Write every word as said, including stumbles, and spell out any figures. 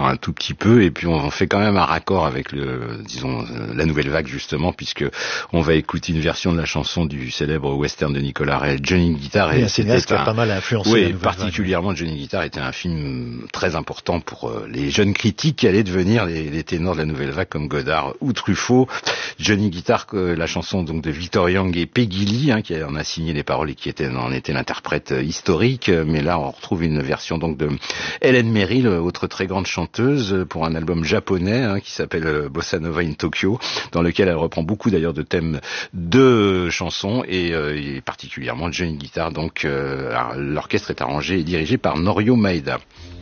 un tout petit peu, et puis on fait quand même un raccord avec le, disons, la nouvelle vague justement, puisque on va écouter une version de la chanson du célèbre western de Nicolas Ray, Johnny Guitar, et et c'était qui a un, pas mal influencé oui, la nouvelle particulièrement vague. Johnny Guitar était un film très important pour euh, les jeunes critiques qui allaient devenir les, les ténors de la nouvelle vague comme Godard ou Truffaut. Johnny Guitar, euh, la chanson donc de Victor Young et Peggy Lee, hein, qui en a signé les paroles et qui était, en était l'interprète euh, historique, mais là on retrouve une version donc de Helen Merrill, autre très grande chanteuse, pour un album japonais hein, qui s'appelle Bossa Nova in Tokyo, dans lequel elle reprend beaucoup d'ailleurs de thèmes de chansons et, euh, et particulièrement Johnny Guitar. Donc euh, l'orchestre est arrangé et dirigé par Norio Maeda.